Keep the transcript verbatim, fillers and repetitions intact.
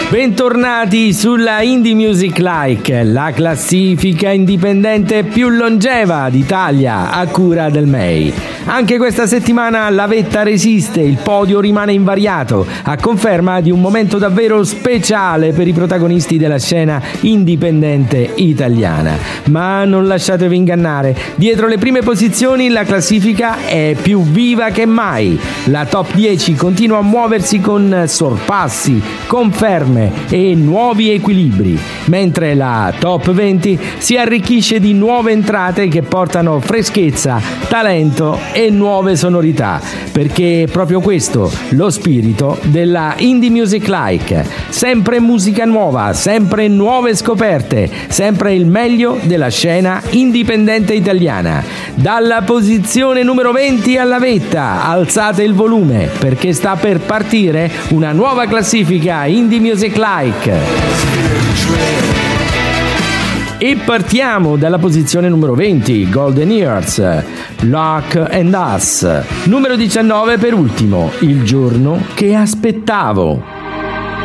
Bentornati sulla Indie Music Like, la classifica indipendente più longeva d'Italia a cura del M E I. Anche questa settimana la vetta resiste, il podio rimane invariato, a conferma di un momento davvero speciale per i protagonisti della scena indipendente italiana. Ma non lasciatevi ingannare, dietro le prime posizioni la classifica è più viva che mai. La top dieci continua a muoversi con sorpassi, conferme e nuovi equilibri, mentre la top venti si arricchisce di nuove entrate che portano freschezza, talento e nuove sonorità, perché è proprio questo lo spirito della Indie Music Like. Sempre musica nuova, sempre nuove scoperte, sempre il meglio della scena indipendente italiana. Dalla posizione numero venti alla vetta, alzate il volume perché sta per partire una nuova classifica Indie Music Like. E partiamo dalla posizione numero venti, Golden Years, Luck and Us. Numero diciannove per ultimo, Il giorno che aspettavo.